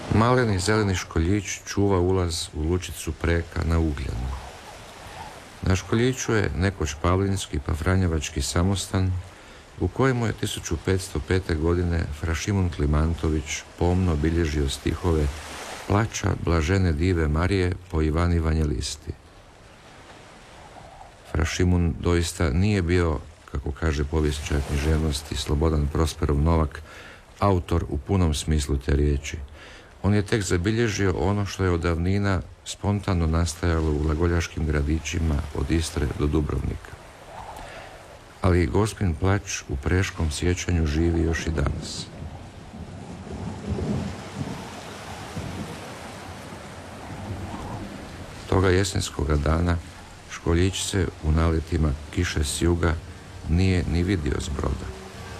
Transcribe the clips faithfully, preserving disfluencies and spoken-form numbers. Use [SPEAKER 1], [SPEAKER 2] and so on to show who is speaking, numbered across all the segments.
[SPEAKER 1] Maleni zeleni školjić čuva ulaz u lučicu Preka na Ugljanu. Na školjiću je nekoć pavlinski pa franjevački samostan u kojemu je tisuću petsto pete. godine fra Šimun Klimantović pomno bilježio stihove Plača blažene dive Marije po Ivani Vanjelisti. Fra Šimun doista nije bio, kako kaže povjesničar književnosti Slobodan Prosperov Novak, autor u punom smislu te riječi. On je tek zabilježio ono što je od davnina spontano nastajalo u glagoljaškim gradićima od Istre do Dubrovnika. Ali Gospin plač u preškom sjećanju živi još i danas. Toga jesenskoga dana školjić se u naletima kiše s juga nije ni vidio s broda.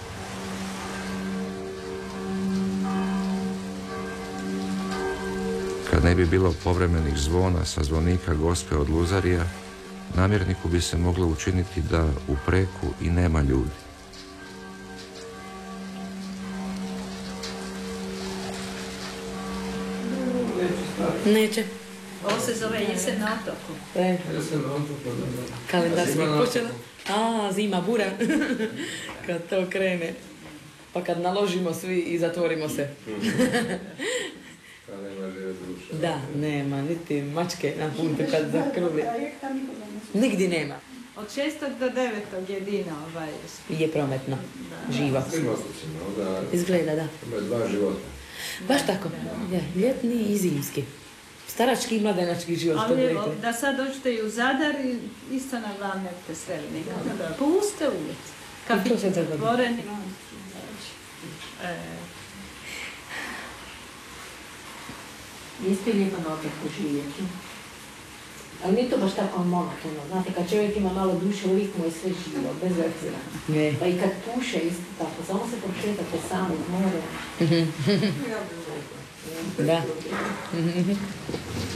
[SPEAKER 1] Kad ne bi bilo povremenih zvona sa zvonika Gospe od Luzarija, namjerniku bi se moglo učiniti da u Preku i nema ljudi.
[SPEAKER 2] Neće.
[SPEAKER 3] Ovo se zove jesen na otoku.
[SPEAKER 2] E. Kalendar se počela. A, zima, bura. Kad to krene. Pa kad naložimo svi i zatvorimo se. Da, nema, niti mačke na puntu kad zakruli. Nigdje nema.
[SPEAKER 3] Od šestog do devetog jedino ovaj...
[SPEAKER 2] Je prometno, živo. Izgleda, da.
[SPEAKER 4] Ima dva života.
[SPEAKER 2] Baš tako, je, ljetni i zimski. Starački i mladenački život, što bi
[SPEAKER 3] Ali
[SPEAKER 2] rekli.
[SPEAKER 3] da sad dođete i u Zadar i isto na glavne te sredine. Puste ulice. Kafići zatvoreni.
[SPEAKER 5] Jeste lijepo na otoku živjeti. Ali nije to baš tako monotono. Znate, kad čovjek ima malo duše, uvijek mu je sve živo, bez obzira.
[SPEAKER 2] Ne.
[SPEAKER 5] Pa i kad puše isto tako, samo se prošetate sami u more.
[SPEAKER 2] Da.